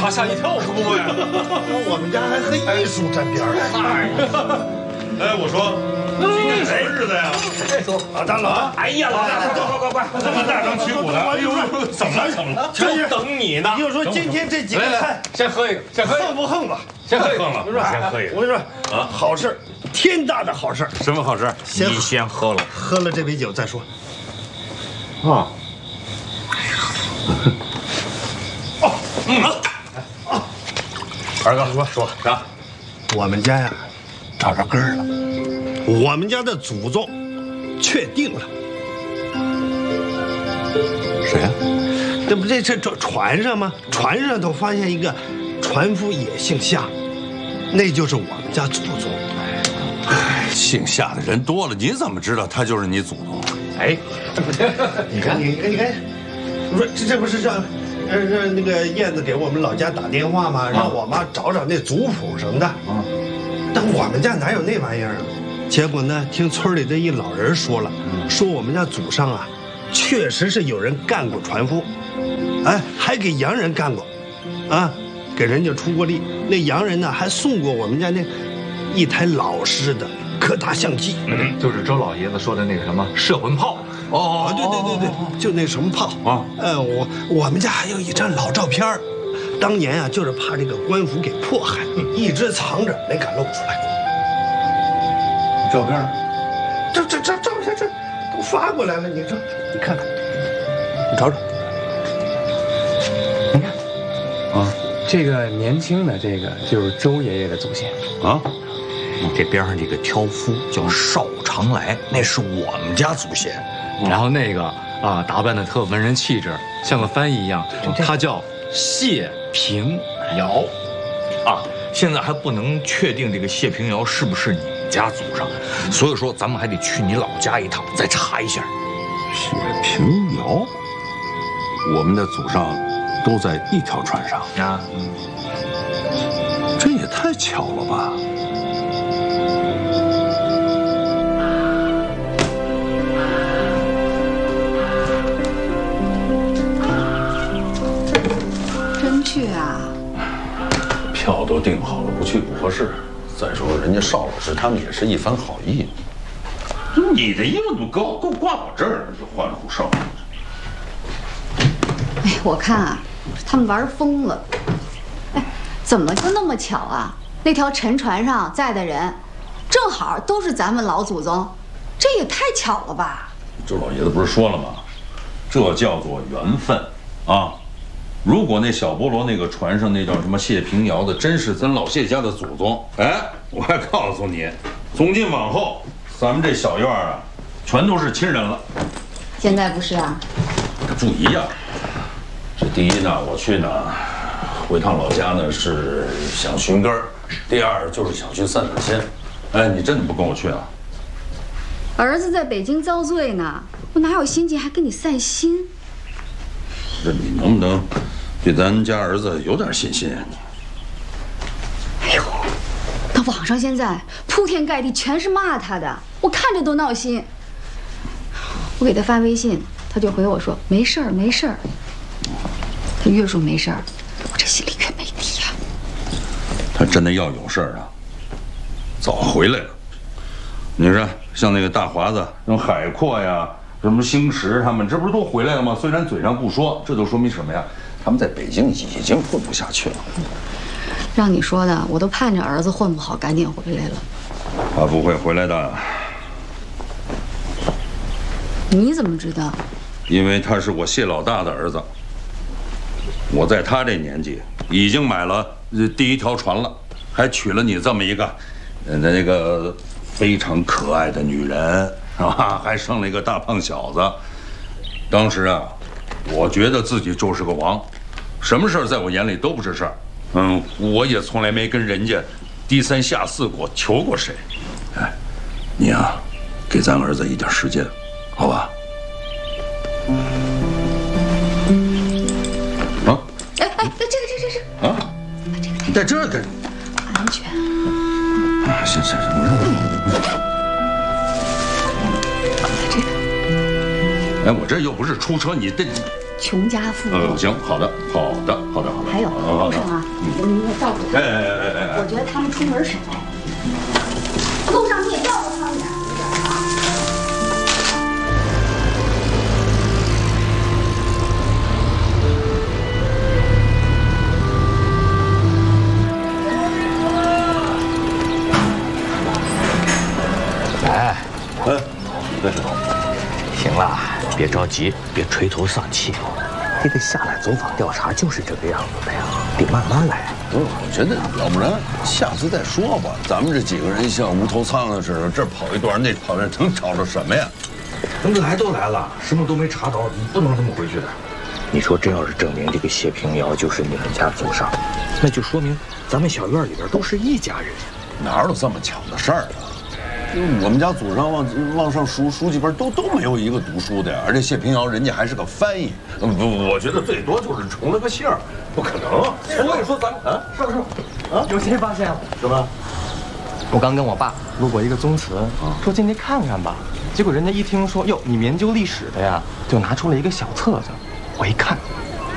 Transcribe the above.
他吓一跳，可不会。 我们家还和艺术沾边儿。 哎，我说，今天什么日子呀？ 老大老， 哎呀，老大，快！ 这么大张旗鼓的，哎呦，怎么了？ 就等你呢。 你就说今天这几个菜， 先喝一个， 横不横吧？ 先喝一个。 了，先喝一个。 我跟你说啊，好事，天大的好事。 什么好事？ 先你先喝了。 喝了这杯酒再说。 啊。二哥说啥？ 我们家呀，找着根儿了。我们家的祖宗确定了。 谁呀？ 这不这船上吗？船上头发现一个船夫也姓夏，那就是我们家祖宗。 姓夏的人多了，你怎么知道他就是你祖宗？ 哎， 你看，不是这不是让那个燕子给我们老家打电话吗？让我妈找那族谱什么的。但我们家哪有那玩意儿啊？结果呢，听村里的一老人说了，说我们家祖上啊，确实是有人干过船夫，哎，还给洋人干过，啊，给人家出过力。那洋人呢，还送过我们家那一台老式的柯达相机。 就是周老爷子说的那个什么摄魂炮。 哦，对，就那什么炮啊！我们家还有一张老照片儿，当年啊，就是怕这个官府给迫害，一直藏着，没敢露出来。 照片呢？ 这照片这都发过来了，你看看，你瞅瞅， 你看，啊，这个年轻的这个就是周爷爷的祖先啊。 这边上这个挑夫叫邵长来，那是我们家祖先。 然后那个啊，打扮的特文人气质，像个翻译一样，他叫谢平遥。 啊，现在还不能确定这个谢平遥是不是你们家祖上，所以说咱们还得去你老家一趟，再查一下。 谢平遥，我们的祖上都在一条船上啊， 这也太巧了吧！ 去啊！ 票都订好了，不去不合适。再说人家邵老师他们也是一番好意。 你的衣服怎么够挂我这儿，就换了胡哨。 哎，我看啊，他们玩疯了。哎，怎么就那么巧啊？那条沉船上载的人，正好都是咱们老祖宗，这也太巧了吧？ 周老爷子不是说了吗？这叫做缘分啊！如果那小菠萝那个船上那叫什么谢平遥的，真是咱老谢家的祖宗，哎，我还告诉你，从今往后，咱们这小院啊，全都是亲人了。 现在不是啊？ 这不一样。这第一呢，我去呢，回趟老家呢是想寻根儿；第二就是想去散散心。哎，你真的不跟我去啊？ 儿子在北京遭罪呢，我哪有心情还跟你散心？ 这你能不能对咱家儿子有点信心啊？你， 哎呦，那网上现在铺天盖地全是骂他的，我看着都闹心。我给他发微信，他就回我说没事儿没事儿。他越说没事儿，我这心里越没底呀。 他真的要有事儿啊，早回来了。你说像那个大华子、什么海阔呀。什么星驰他们这不是都回来了吗？虽然嘴上不说，这就说明什么呀？他们在北京已经混不下去了。 让你说的，我都盼着儿子混不好，赶紧回来了。 他不会回来的。 你怎么知道？ 因为他是我谢老大的儿子。我在他这年纪已经买了第一条船了，还娶了你这么一个，那个非常可爱的女人。是吧？还生了一个大胖小子。当时啊，我觉得自己就是个王，什么事儿在我眼里都不是事儿。我也从来没跟人家低三下四过，求过谁。哎，你啊，给咱儿子一点时间，好吧？啊？ 哎，这啊？你在这干？ 安全。 啊，行，我哎，我这又不是出车，你这穷家富路。 行，好的。 还有路上啊， 你也照顾他。我觉得他们出门少，路上你也照顾他们点啊。 行了，别着急，别垂头丧气。这个下来走访调查就是这个样子的呀，得慢慢来。 我觉得要不然下次再说吧。咱们这几个人像无头苍蝇似的，这跑一段那跑那，能找着什么呀？ 人来都来了，什么都没查到，你不能这么回去的。你说真要是证明这个谢平遥就是你们家祖上，那就说明咱们小院里边都是一家人。 哪有这么巧的事儿啊？我们家祖上往上数几辈都没有一个读书的呀，而且谢平遥人家还是个翻译。我觉得最多就是重了个姓儿，不可能。我跟你说，咱们有谁发现了？ 什么？ 我刚跟我爸录过一个宗祠，说进去看看吧。结果人家一听说，哟，你们研究历史的呀，就拿出了一个小册子。我一看，